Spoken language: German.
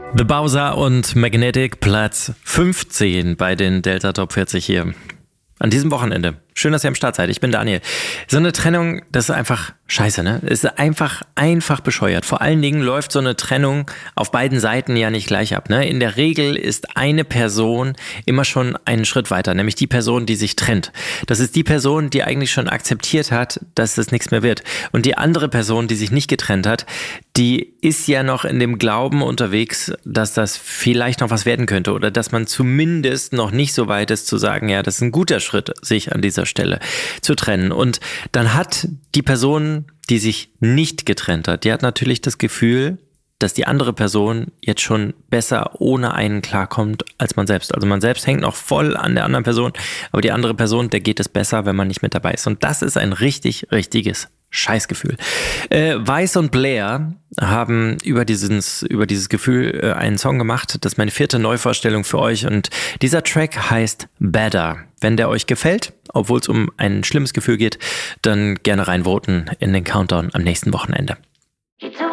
The Bowser und Magnetic, Platz 15 bei den Delta Top 40 hier. An diesem Wochenende. Schön, dass ihr am Start seid. Ich bin Daniel. So eine Trennung, das ist einfach scheiße, ne? Es ist einfach bescheuert. Vor allen Dingen läuft so eine Trennung auf beiden Seiten ja nicht gleich ab, ne? In der Regel ist eine Person immer schon einen Schritt weiter, nämlich die Person, die sich trennt. Das ist die Person, die eigentlich schon akzeptiert hat, dass es nichts mehr wird. Und die andere Person, die sich nicht getrennt hat, die ist ja noch in dem Glauben unterwegs, dass das vielleicht noch was werden könnte oder dass man zumindest noch nicht so weit ist zu sagen, ja, das ist ein guter Schritt, sich an dieser Stelle zu trennen. Und dann hat die Person, die sich nicht getrennt hat, die hat natürlich das Gefühl, dass die andere Person jetzt schon besser ohne einen klarkommt als man selbst. Also man selbst hängt noch voll an der anderen Person, aber die andere Person, der geht es besser, wenn man nicht mit dabei ist. Und das ist ein richtiges Scheißgefühl. Weiss und Blair haben über dieses Gefühl einen Song gemacht. Das ist meine 4. Neuvorstellung für euch und dieser Track heißt Better. Wenn der euch gefällt, obwohl es um ein schlimmes Gefühl geht, dann gerne reinvoten in den Countdown am nächsten Wochenende.